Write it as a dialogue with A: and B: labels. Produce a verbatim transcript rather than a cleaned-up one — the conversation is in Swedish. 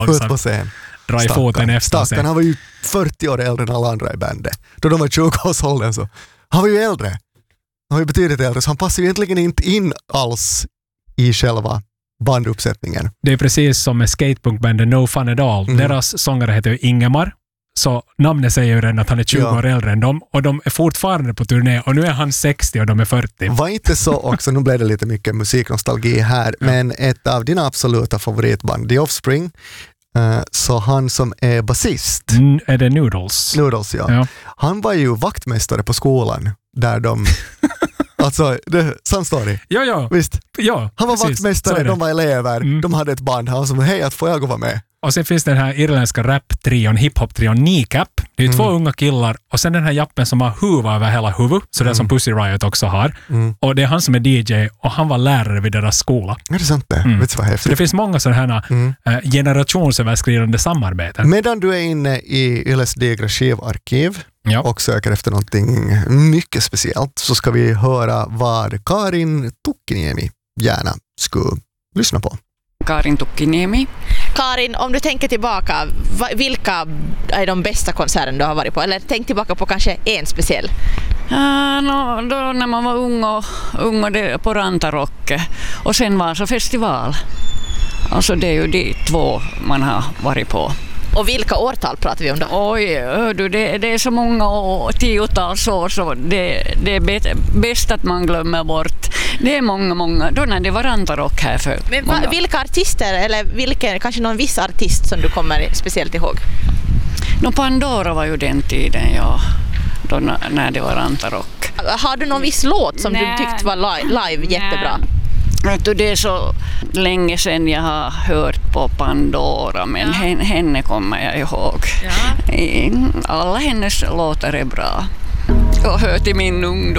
A: Ut på scen.
B: Dra i foten efter sig.
A: Stackarn, han var ju fyrtio år äldre än alla andra i bandet. Då de var tjugo-årsåldern så. Han var ju äldre. Han var ju betydligt äldre så han passade ju egentligen inte in alls i själva banduppsättningen.
B: Det är precis som med skatepunkbandet No Fun At All. Mm. Deras sångare heter ju Ingemar. Så namnet säger ju redan att han är tjugo ja. år äldre än dem. Och de är fortfarande på turné. Och nu är han sextio och de är fyrtio.
A: Var inte så också, nu blev det lite mycket musiknostalgi här. Ja. Men ett av dina absoluta favoritband, The Offspring. Uh, så han som är basist.
B: Mm, är det Noodles?
A: Noodles, ja. ja. Han var ju vaktmästare på skolan. Där de... Alltså, det sann story.
B: Ja, ja.
A: Visst?
B: Ja,
A: han var
B: precis.
A: vaktmästare, de var elever. Mm. De hade ett band. Han som, hej, att får jag gå vara med?
B: Och sen finns den här irländska rap-trion, hiphop-trion Kneecap. Det är mm. två unga killar. Och sen den här jappen som har huva över hela huvudet. Så mm. det som Pussy Riot också har. Mm. Och det är han som är D J. Och han var lärare vid deras skola.
A: Är det sant det? Mm. Vet du vad häftigt?
B: Så det finns många sådana här mm. äh, generationsöverskridande samarbeten.
A: Medan du är inne i Yles digra skivarkiv ja. och söker efter någonting mycket speciellt så ska vi höra vad Karin Tukkiniemi gärna skulle lyssna på.
C: Karin Tukkiniemi.
D: Karin, om du tänker tillbaka, vilka är de bästa konserterna du har varit på? Eller tänk tillbaka på kanske en speciell.
C: Uh, no, då när man var ung och, ung och det, på Rantarock och sen var så festival. Alltså det är ju de två man har varit på.
D: Och vilka årtal pratar vi om då?
C: Oj, du, det, det är så många och tiotals år så det, det är bäst att man glömmer bort. Det är många, många. Då när det var Rantarock här för
D: Men va, vilka artister, eller vilken, kanske någon viss artist som du kommer speciellt ihåg?
C: No, Pandora var ju den tiden, ja. Då när det var Rantarock.
D: Har du någon viss låt som Nä. du tyckte var live, live jättebra?
C: Det är så länge sedan jag har hört på Pandora, men ja. henne, henne kommer jag ihåg. Ja. Alla hennes låtar är bra och hör till min ungdom.